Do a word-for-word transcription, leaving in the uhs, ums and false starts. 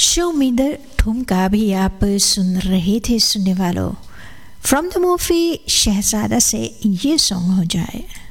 Show me the ठुमका भी आप सुन रहे थे सुनने वालों। फ्रॉम द मूवी शहजादा से ये सॉन्ग हो जाए।